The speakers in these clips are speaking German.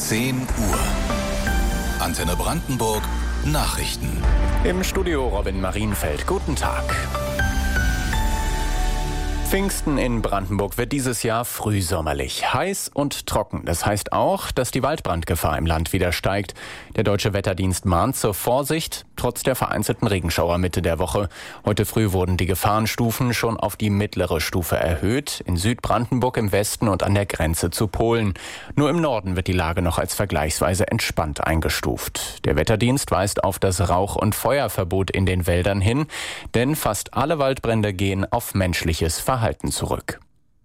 10 Uhr. Antenne Brandenburg Nachrichten. Im Studio Robin Marienfeld. Guten Tag. Pfingsten in Brandenburg wird dieses Jahr frühsommerlich, heiß und trocken. Das heißt auch, dass die Waldbrandgefahr im Land wieder steigt. Der Deutsche Wetterdienst mahnt zur Vorsicht, trotz der vereinzelten Regenschauer Mitte der Woche. Heute früh wurden die Gefahrenstufen schon auf die mittlere Stufe erhöht, in Südbrandenburg im Westen und an der Grenze zu Polen. Nur im Norden wird die Lage noch als vergleichsweise entspannt eingestuft. Der Wetterdienst weist auf das Rauch- und Feuerverbot in den Wäldern hin, denn fast alle Waldbrände gehen auf menschliches Verhalten zurück.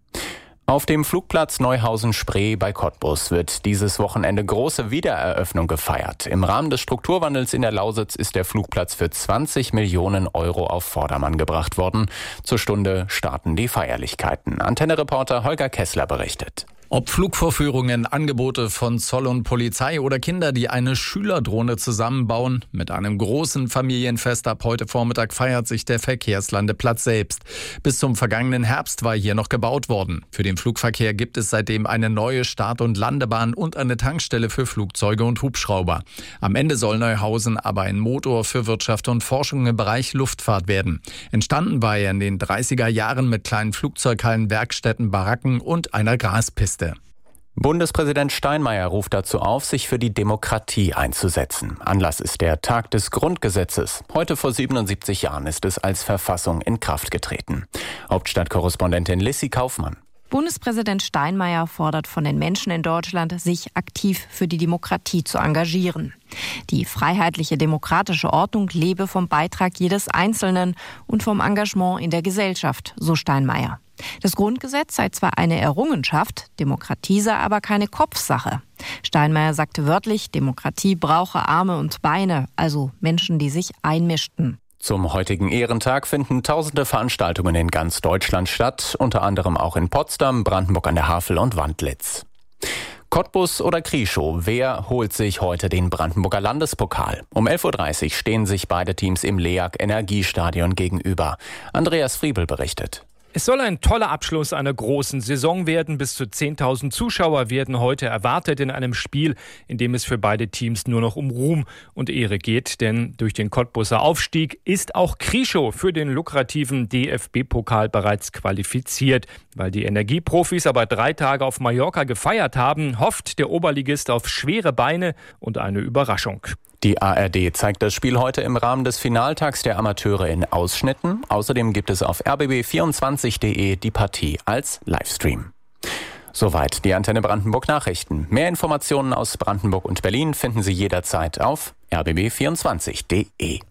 Auf dem Flugplatz Neuhausen-Spree bei Cottbus wird dieses Wochenende große Wiedereröffnung gefeiert. Im Rahmen des Strukturwandels in der Lausitz ist der Flugplatz für 20 Millionen Euro auf Vordermann gebracht worden. Zur Stunde starten die Feierlichkeiten. Antenne-Reporter Holger Kessler berichtet. Ob Flugvorführungen, Angebote von Zoll und Polizei oder Kinder, die eine Schülerdrohne zusammenbauen, mit einem großen Familienfest ab heute Vormittag feiert sich der Verkehrslandeplatz selbst. Bis zum vergangenen Herbst war hier noch gebaut worden. Für den Flugverkehr gibt es seitdem eine neue Start- und Landebahn und eine Tankstelle für Flugzeuge und Hubschrauber. Am Ende soll Neuhausen aber ein Motor für Wirtschaft und Forschung im Bereich Luftfahrt werden. Entstanden war er in den 30er Jahren mit kleinen Flugzeughallen, Werkstätten, Baracken und einer Graspiste. Bundespräsident Steinmeier ruft dazu auf, sich für die Demokratie einzusetzen. Anlass ist der Tag des Grundgesetzes. Heute vor 77 Jahren ist es als Verfassung in Kraft getreten. Hauptstadtkorrespondentin Lissy Kaufmann. Bundespräsident Steinmeier fordert von den Menschen in Deutschland, sich aktiv für die Demokratie zu engagieren. Die freiheitliche demokratische Ordnung lebe vom Beitrag jedes Einzelnen und vom Engagement in der Gesellschaft, so Steinmeier. Das Grundgesetz sei zwar eine Errungenschaft, Demokratie sei aber keine Kopfsache. Steinmeier sagte wörtlich, Demokratie brauche Arme und Beine, also Menschen, die sich einmischten. Zum heutigen Ehrentag finden tausende Veranstaltungen in ganz Deutschland statt, unter anderem auch in Potsdam, Brandenburg an der Havel und Wandlitz. Cottbus oder Krieschow, wer holt sich heute den Brandenburger Landespokal? Um 11.30 Uhr stehen sich beide Teams im LEAG Energiestadion gegenüber. Andreas Friebel berichtet. Es soll ein toller Abschluss einer großen Saison werden. Bis zu 10.000 Zuschauer werden heute erwartet in einem Spiel, in dem es für beide Teams nur noch um Ruhm und Ehre geht. Denn durch den Cottbuser Aufstieg ist auch Krieschow für den lukrativen DFB-Pokal bereits qualifiziert. Weil die Energieprofis aber 3 Tage auf Mallorca gefeiert haben, hofft der Oberligist auf schwere Beine und eine Überraschung. Die ARD zeigt das Spiel heute im Rahmen des Finaltags der Amateure in Ausschnitten. Außerdem gibt es auf rbb24.de die Partie als Livestream. Soweit die Antenne Brandenburg Nachrichten. Mehr Informationen aus Brandenburg und Berlin finden Sie jederzeit auf rbb24.de.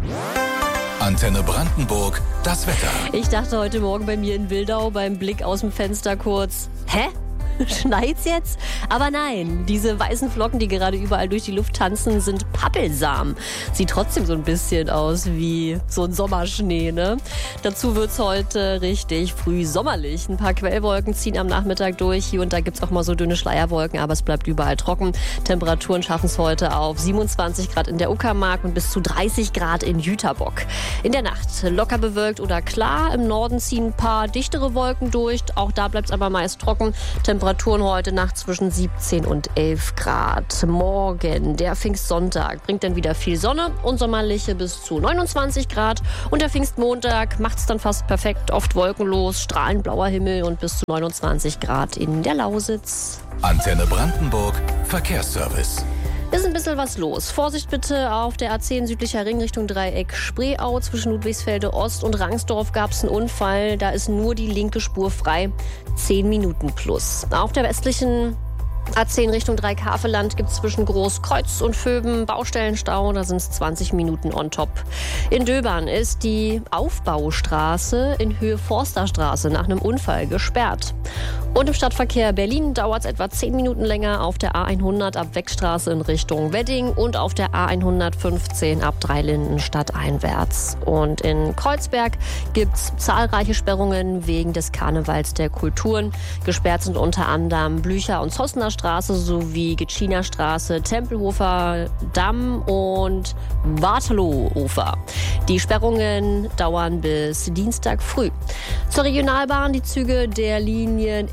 Antenne Brandenburg, das Wetter. Ich dachte heute Morgen bei mir in Wildau beim Blick aus dem Fenster kurz, hä? Schneit's jetzt? Aber nein, diese weißen Flocken, die gerade überall durch die Luft tanzen, sind Pappelsamen. Sieht trotzdem so ein bisschen aus wie so ein Sommerschnee, ne? Dazu wird's heute richtig früh sommerlich. Ein paar Quellwolken ziehen am Nachmittag durch. Hier und da gibt's auch mal so dünne Schleierwolken, aber es bleibt überall trocken. Temperaturen schaffen es heute auf 27 Grad in der Uckermark und bis zu 30 Grad in Jüterbock. In der Nacht locker bewölkt oder klar. Im Norden ziehen ein paar dichtere Wolken durch. Auch da bleibt's aber meist trocken. Temperaturen heute Nacht zwischen 17 und 11 Grad. Morgen, der Pfingstsonntag, bringt dann wieder viel Sonne und sommerliche bis zu 29 Grad. Und der Pfingstmontag macht es dann fast perfekt. Oft wolkenlos, strahlend blauer Himmel und bis zu 29 Grad in der Lausitz. Antenne Brandenburg, Verkehrsservice. Ist ein bisschen was los. Vorsicht bitte auf der A10 südlicher Ring Richtung Dreieck Spreeau. Zwischen Ludwigsfelde Ost und Rangsdorf gab es einen Unfall. Da ist nur die linke Spur frei. 10 Minuten plus. Auf der westlichen A10 Richtung Dreieck-Havelland gibt es zwischen Großkreuz und Vöben Baustellenstau, da sind es 20 Minuten on top. In Döbern ist die Aufbaustraße in Höhe Forsterstraße nach einem Unfall gesperrt. Und im Stadtverkehr Berlin dauert es etwa 10 Minuten länger auf der A100 ab Weckstraße in Richtung Wedding und auf der A115 ab Dreilinden stadteinwärts. Und in Kreuzberg gibt es zahlreiche Sperrungen wegen des Karnevals der Kulturen. Gesperrt sind unter anderem Blücher- und Zossener Straße sowie Gitschiner Straße, Tempelhofer Damm und Waterloohofer. Die Sperrungen dauern bis Dienstag früh. Zur Regionalbahn, die Züge der Linien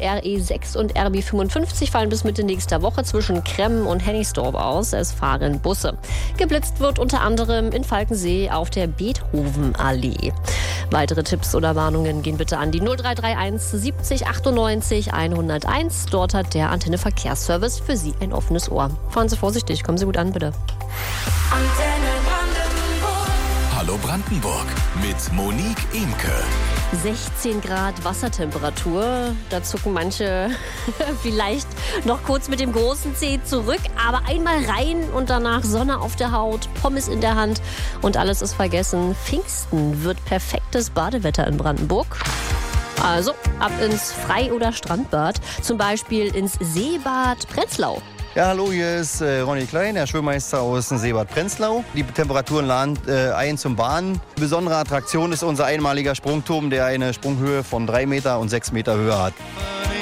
RE6 und RB 55 fallen bis Mitte nächster Woche zwischen Kremmen und Hennigsdorf aus. Es fahren Busse. Geblitzt wird unter anderem in Falkensee auf der Beethovenallee. Weitere Tipps oder Warnungen gehen bitte an die 0331 70 98 101. Dort hat der Antenne Verkehrsservice für Sie ein offenes Ohr. Fahren Sie vorsichtig, kommen Sie gut an, bitte. Antenne Brandenburg. Hallo Brandenburg mit Monique Imke. 16 Grad Wassertemperatur. Da zucken manche vielleicht noch kurz mit dem großen Zeh zurück. Aber einmal rein und danach Sonne auf der Haut, Pommes in der Hand und alles ist vergessen. Pfingsten wird perfektes Badewetter in Brandenburg. Also ab ins Frei- oder Strandbad. Zum Beispiel ins Seebad Prenzlau. Ja, hallo, hier ist Ronny Klein, der Schwimmmeister aus dem Seebad Prenzlau. Die Temperaturen laden ein zum Baden. Besondere Attraktion ist unser einmaliger Sprungturm, der eine Sprunghöhe von 3 Meter und 6 Meter Höhe hat.